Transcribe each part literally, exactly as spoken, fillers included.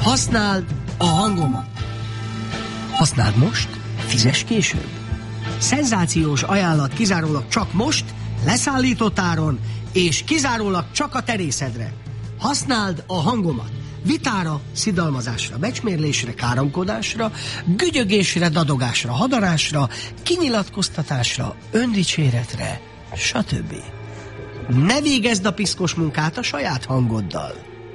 Használd a hangomat. Használd most, fizess később. Szenzációs ajánlat kizárólag csak most, leszállított áron, és kizárólag csak a terészedre. Használd a hangomat. Vitára, szidalmazásra, becsmérlésre, káromkodásra, gügyögésre, dadogásra, hadarásra, kinyilatkoztatásra, öndicséretre, stb. Ne végezd a piszkos munkát a saját hangoddal.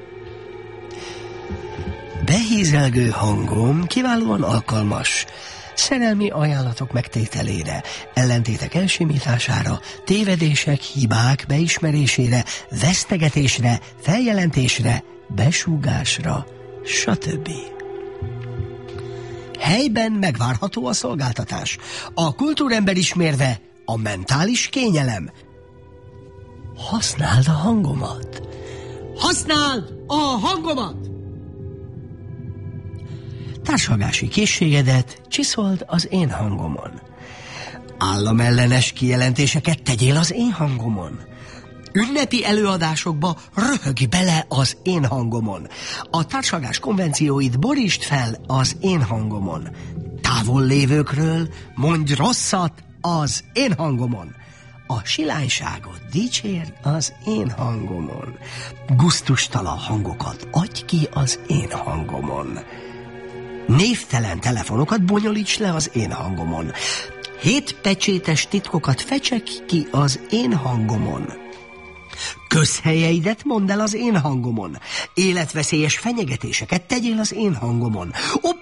Behízelgő hangom kiválóan alkalmas szerelmi ajánlatok megtételére, ellentétek elsimítására, tévedések, hibák beismerésére, vesztegetésre, feljelentésre, besúgásra, stb. Helyben megvárható a szolgáltatás. A kultúrember ismérve a mentális kényelem. Használd a hangomat. Használd a hangomat! Társalgási készségedet csiszold az én hangomon. Államellenes kijelentéseket tegyél az én hangomon. Ünnepi előadásokba röhögj bele az én hangomon. A társalgás konvencióit borítsd fel az én hangomon. Távol lévőkről mondj rosszat az én hangomon. A silányságot dicsérj az én hangomon. Gusztustalan hangokat adj ki az én hangomon. Névtelen telefonokat bonyolíts le az én hangomon. Hétpecsétes titkokat fecsek ki az én hangomon. Közhelyeidet mondd el az én hangomon. Életveszélyes fenyegetéseket tegyél az én hangomon.